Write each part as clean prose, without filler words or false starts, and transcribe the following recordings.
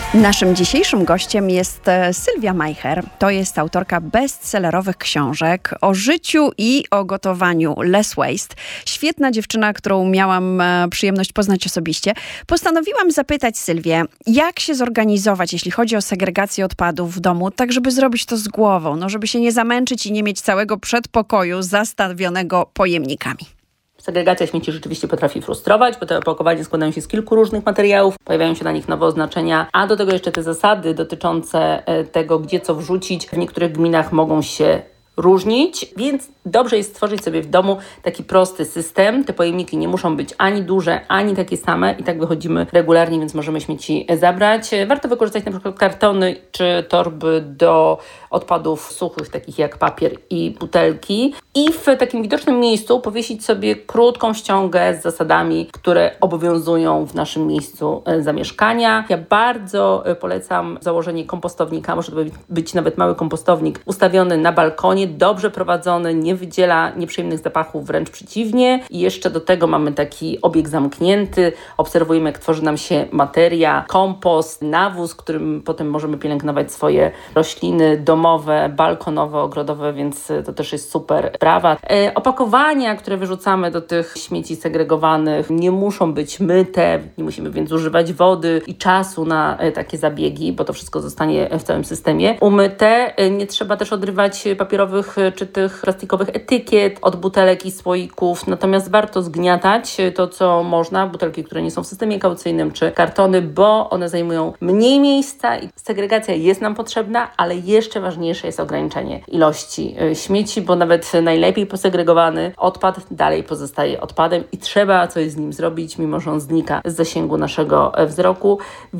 Naszym dzisiejszym gościem jest Sylwia Majcher. To jest autorka bestsellerowych książek o życiu i o gotowaniu Less Waste. Świetna dziewczyna, którą miałam przyjemność poznać osobiście. Postanowiłam zapytać Sylwię, jak się zorganizować, jeśli chodzi o segregację odpadów w domu, tak żeby zrobić to z głową, żeby się nie zamęczyć i nie mieć całego przedpokoju zastawionego pojemnikami. Segregacja śmieci rzeczywiście potrafi frustrować, bo te opakowania składają się z kilku różnych materiałów, pojawiają się na nich nowe oznaczenia, a do tego jeszcze te zasady dotyczące tego, gdzie co wrzucić, w niektórych gminach mogą się różnić, więc dobrze jest stworzyć sobie w domu taki prosty system. Te pojemniki nie muszą być ani duże, ani takie same i tak wychodzimy regularnie, więc możemy śmieci zabrać. Warto wykorzystać na przykład kartony czy torby do odpadów suchych, takich jak papier i butelki. I w takim widocznym miejscu powiesić sobie krótką ściągę z zasadami, które obowiązują w naszym miejscu zamieszkania. Ja bardzo polecam założenie kompostownika. Może to być nawet mały kompostownik ustawiony na balkonie, dobrze prowadzony, nie wydziela nieprzyjemnych zapachów, wręcz przeciwnie. I jeszcze do tego mamy taki obieg zamknięty. Obserwujemy, jak tworzy nam się materia, kompost, nawóz, którym potem możemy pielęgnować swoje rośliny domowe, balkonowe, ogrodowe, więc to też jest super sprawa. Opakowania, które wyrzucamy do tych śmieci segregowanych, nie muszą być myte, nie musimy więc używać wody i czasu na takie zabiegi, bo to wszystko zostanie w całym systemie umyte. Nie trzeba też odrywać papierowych czy tych plastikowych etykiet od butelek i słoików, natomiast warto zgniatać to, co można, butelki, które nie są w systemie kaucyjnym, czy kartony, bo one zajmują mniej miejsca i segregacja jest nam potrzebna, ale jeszcze ważniejsze jest ograniczenie ilości śmieci, bo nawet najlepiej posegregowany odpad dalej pozostaje odpadem i trzeba coś z nim zrobić, mimo że on znika z zasięgu naszego wzroku,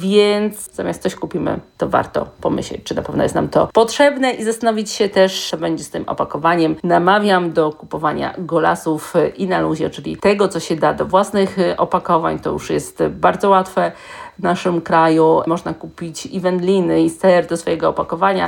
więc zamiast coś kupimy, to warto pomyśleć, czy na pewno jest nam to potrzebne i zastanowić się też, co będzie z tym opakowaniem. Namawiam do kupowania golasów i na luzie, czyli tego, co się da do własnych opakowań. To już jest bardzo łatwe. W naszym kraju można kupić i wędliny, i ser do swojego opakowania.